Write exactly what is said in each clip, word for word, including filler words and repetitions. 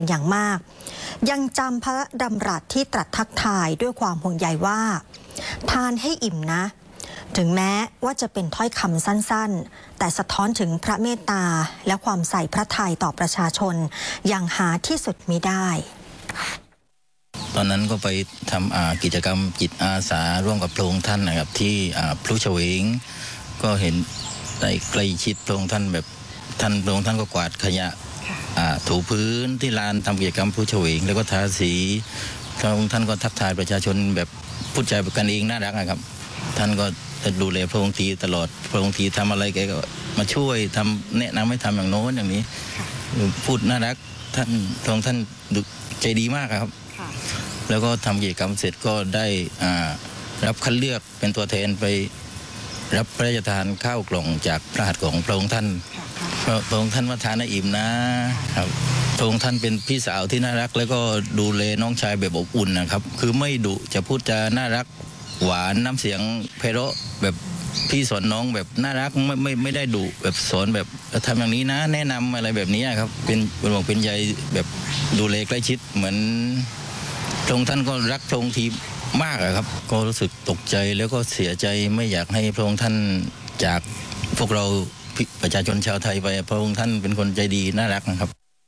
อย่างมากยังจำพระดำรัสที่ตรัสทักทายด้วยความห่วงใยว่าทานให้อิ่มนะถึงแม้ว่าจะเป็นถ้อยคำสั้นๆแต่สะท้อนถึงพระเมตตาและความใส่พระทัยต่อประชาชนอย่างหาที่สุดมิได้ตอนนั้นก็ไปทำกิจกรรมจิตอาสาร่วมกับพระองค์ท่านนะครับที่พลุเฉวงก็เห็นได้ใกล้ชิดพระองค์ท่านแบบท่านพระองค์ท่านก็กวาดขยะถูพื้นที่ลานทำกิจกรรมพลุเฉวงแล้วก็ทาสีพระองค์ท่านก็ทักทายประชาชนแบบพูดจาแบบกันเองน่ารักนะครับท่านก็ดูแลพระองค์ทีตลอดพระองค์ทีทำอะไรแกก็มาช่วยทำแนะนำให้ทำอย่างโน้นอย่างนี้พูดน่ารักท่านพระองค์ท่านใจดีมากครับแล้วก็ทำกิจกรรมเสร็จก็ได้รับคัดเลือกเป็นตัวแทนไปรับพระราชทานข้าวกล่องจากพระหัตถ์ของพระองค์ท่านพระองค์ท่านว่าทานให้อิ่มนะครับพระองค์ท่านเป็นพี่สาวที่น่ารักแล้วก็ดูแลน้องชายแบบอบอุ่นนะครับคือไม่ดุจะพูดจาน่ารักหวานน้ำเสียงไพเราะแบบพี่สอนน้องแบบน่ารักไม่ไม่ไม่ได้ดุแบบสอนแบบทำอย่างนี้นะแนะนำอะไรแบบนี้ครับเป็นเป็นห่วงเป็นใยแบบดูแลใกล้ชิดเหมือนพระองค์ท่านก็รักพระองค์ทีมากครับก็รู้สึกตกใจแล้วก็เสียใจไม่อยากให้พระองค์ท่านจากพวกเราประชาชนชาวไทยไปพระองค์ท่านเป็นคนใจดีน่ารักนะครับ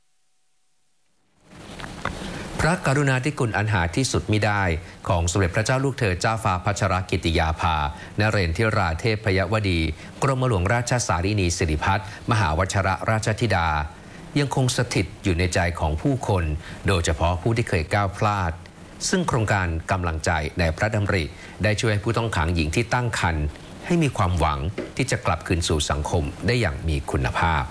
พระกรุณาธิคุณอันหาที่สุดมิได้ของสมเด็จพระเจ้าลูกเธอเจ้าฟ้าพัชรกิติยาภานเรนทิราเทพยวดีกรมหลวงราชสารินีสิริพัฒน์มหาวชิรราชธิดายังคงสถิตอยู่ในใจของผู้คนโดยเฉพาะผู้ที่เคยก้าวพลาดซึ่งโครงการกำลังใจในพระดำริได้ช่วยให้ผู้ต้องขังหญิงที่ตั้งครรภ์ให้มีความหวังที่จะกลับคืนสู่สังคมได้อย่างมีคุณภาพ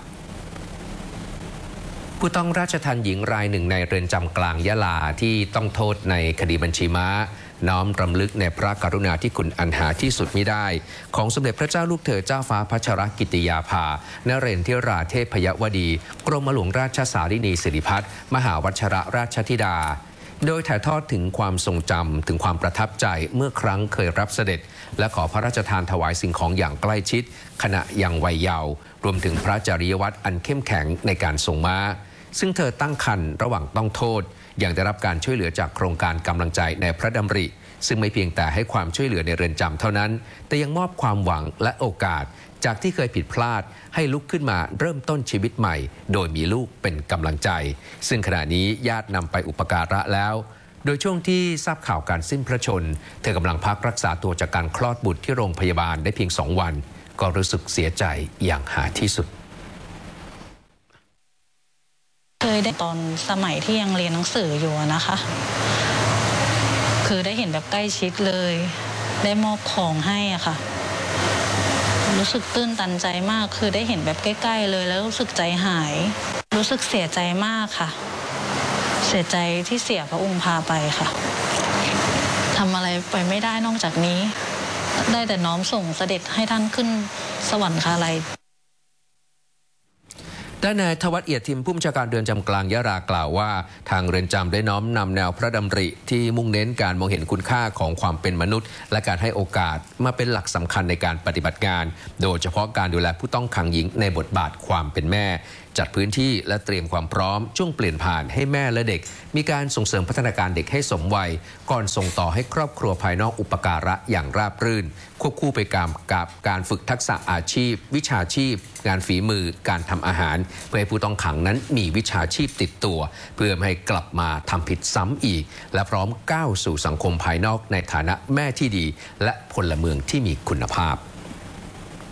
ผู้ต้องราชทัณฑ์หญิงรายหนึ่งในเรือนจำกลางยะลาที่ต้องโทษในคดีบัญชีม้าน้อมรำลึกในพระกรุณาธิคุณอันหาที่สุดมิได้ของสมเด็จพระเจ้าลูกเธอเจ้าฟ้าพัชรกิติยาภานเรนทิราเทพยวดีกรมหลวงราชสารินีสิริพัฒน์มหาวชิรราชธิดาโดยถ่ายทอดถึงความทรงจำถึงความประทับใจเมื่อครั้งเคยรับเสด็จและขอพระราชทานถวายสิ่งของอย่างใกล้ชิดขณะยังวัยเยาว์รวมถึงพระจริยวัตรอันเข้มแข็งในการทรงม้าซึ่งเธอตั้งครรภ์ระหว่างต้องโทษยังได้รับการช่วยเหลือจากโครงการกำลังใจในพระดำริซึ่งไม่เพียงแต่ให้ความช่วยเหลือในเรือนจำเท่านั้นแต่ยังมอบความหวังและโอกาสจากที่เคยผิดพลาดให้ลุกขึ้นมาเริ่มต้นชีวิตใหม่โดยมีลูกเป็นกำลังใจซึ่งขณะนี้ญาตินำไปอุปการะแล้วโดยช่วงที่ทราบข่าวการสิ้นพระชนม์เธอกำลังพักรักษาตัวจากการคลอดบุตรที่โรงพยาบาลได้เพียงสองวันก็รู้สึกเสียใจอย่างหาที่สุดเคยได้ตอนสมัยที่ยังเรียนหนังสืออยู่นะคะคือได้เห็นแบบใกล้ชิดเลยได้มอบของให้อะค่ะรู้สึกตื้นตันใจมากคือได้เห็นแบบใกล้ๆเลยแล้วรู้สึกใจหายรู้สึกเสียใจมากค่ะเสียใจที่เสียพระองค์พาไปค่ะทำอะไรไปไม่ได้นอกจากนี้ได้แต่น้อมส่งเสด็จให้ท่านขึ้นสวรรคาลัยด้านนายทวัฒน์เอียดทิมผู้บัญชาการเรือนจำกลางยะลากล่าวว่าทางเรือนจำได้น้อมนำแนวพระดำริที่มุ่งเน้นการมองเห็นคุณค่าของความเป็นมนุษย์และการให้โอกาสมาเป็นหลักสำคัญในการปฏิบัติงานโดยเฉพาะการดูแลผู้ต้องขังหญิงในบทบาทความเป็นแม่จัดพื้นที่และเตรียมความพร้อมช่วงเปลี่ยนผ่านให้แม่และเด็กมีการส่งเสริมพัฒนาการเด็กให้สมวัยก่อนส่งต่อให้ครอบครัวภายนอกอุปการะอย่างราบรื่นควบคู่ไปกับการฝึกทักษะอาชีพวิชาชีพงานฝีมือการทำอาหารเพื่อให้ผู้ต้องขังนั้นมีวิชาชีพติดตัวเพื่อไม่ให้กลับมาทำผิดซ้ำอีกและพร้อมก้าวสู่สังคมภายนอกในฐานะแม่ที่ดีและพลเมืองที่มีคุณภาพ